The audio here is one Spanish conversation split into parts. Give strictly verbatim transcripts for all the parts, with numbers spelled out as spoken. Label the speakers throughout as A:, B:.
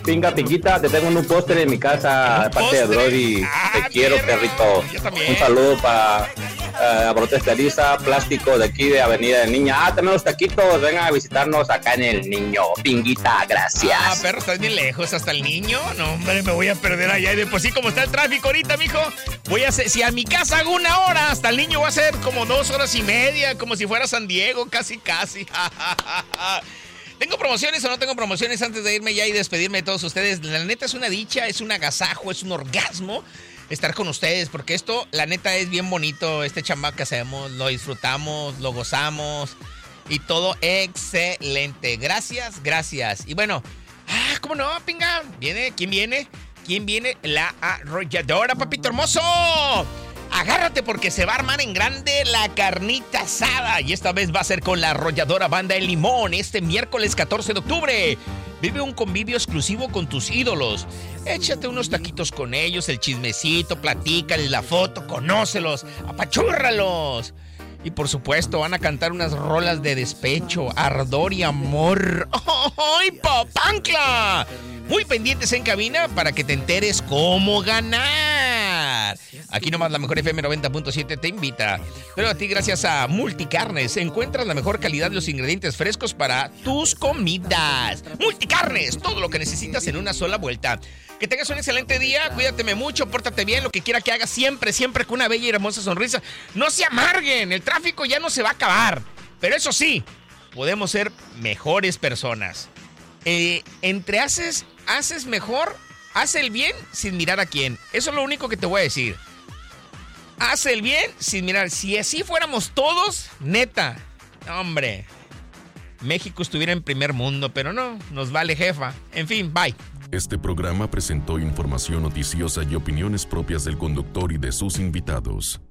A: Pinga, Pinguita, te tengo en un póster en mi casa, de parte de Brody.
B: Ah,
A: te quiero,
B: perro.
A: perrito.
B: Yo también.
A: Un saludo para uh, Protestariza, Plástico de aquí de Avenida del Niña. Ah, también los taquitos, vengan a visitarnos acá en el Niño. Pinguita, gracias.
B: Ah, perro, estás bien lejos, hasta el Niño. No, hombre, me voy a perder allá. Y de por sí, como está el tráfico ahorita, mijo, voy a hacer, si a mi casa hago una hora, hasta el Niño va a ser como dos horas y media, como si fuera San Diego, casi, casi. ¿Tengo promociones o no tengo promociones antes de irme ya y despedirme de todos ustedes? La neta es una dicha, es un agasajo, es un orgasmo estar con ustedes, porque esto, la neta, es bien bonito. Este chamba que hacemos, lo disfrutamos, lo gozamos y todo excelente. Gracias, gracias. Y bueno, ah, ¿cómo no, pinga? ¿Viene? ¿Quién viene? ¿Quién viene? La arrolladora, papito hermoso. Agárrate porque se va a armar en grande la carnita asada. Y esta vez va a ser con la arrolladora Banda El Limón este miércoles catorce de octubre. Vive un convivio exclusivo con tus ídolos. Échate unos taquitos con ellos, el chismecito, platícales la foto, conócelos, apachúrralos. Y por supuesto van a cantar unas rolas de despecho, ardor y amor. ¡Ay, papancla! Muy pendientes en cabina para que te enteres cómo ganar. Aquí nomás la mejor F M noventa punto siete te invita. Pero a ti, gracias a Multicarnes, encuentras la mejor calidad de los ingredientes frescos para tus comidas. Multicarnes, todo lo que necesitas en una sola vuelta. Que tengas un excelente día, cuídateme mucho, pórtate bien, lo que quiera que hagas, siempre, siempre con una bella y hermosa sonrisa. No se amarguen, el tráfico ya no se va a acabar. Pero eso sí, podemos ser mejores personas. Eh, entre haces, haces mejor, haz el bien sin mirar a quién. Eso es lo único que te voy a decir. Haz el bien sin mirar. Si así fuéramos todos, neta, hombre, México estuviera en primer mundo, pero no, nos vale jefa. En fin, bye.
C: Este programa presentó información noticiosa y opiniones propias del conductor y de sus invitados.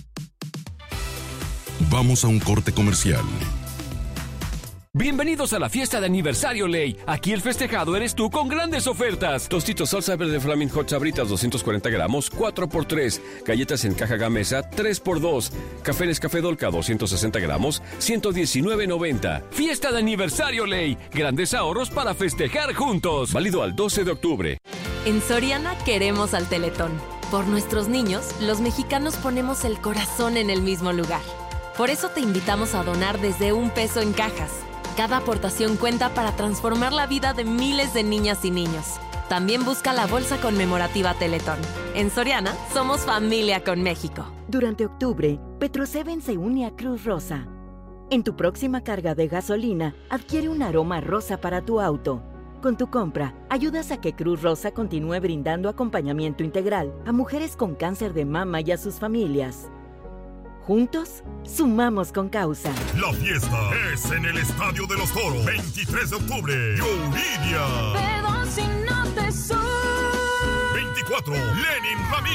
C: Vamos a un corte comercial.
D: Bienvenidos a la fiesta de aniversario Ley. Aquí el festejado eres tú con grandes ofertas. Tostitos salsa verde Flaming Hot Sabritas doscientos cuarenta gramos, cuatro por tres. Galletas en caja Gamesa, tres por dos. Café Nescafé Dolca doscientos sesenta gramos, ciento diecinueve noventa. Fiesta de aniversario Ley. Grandes ahorros para festejar juntos. Válido al doce de octubre.
E: En Soriana queremos al Teletón. Por nuestros niños, los mexicanos ponemos el corazón en el mismo lugar. Por eso te invitamos a donar desde un peso en cajas. Cada aportación cuenta para transformar la vida de miles de niñas y niños. También busca la bolsa conmemorativa Teletón. En Soriana, somos familia con México.
F: Durante octubre, Petroseven se une a Cruz Rosa. En tu próxima carga de gasolina, adquiere un aroma rosa para tu auto. Con tu compra, ayudas a que Cruz Rosa continúe brindando acompañamiento integral a mujeres con cáncer de mama y a sus familias. Juntos, sumamos con causa.
G: La fiesta es en el Estadio de los Toros. veintitrés de octubre, Yuridia.
H: Perdón si no te soy.
G: veinticuatro, Lenin Ramírez.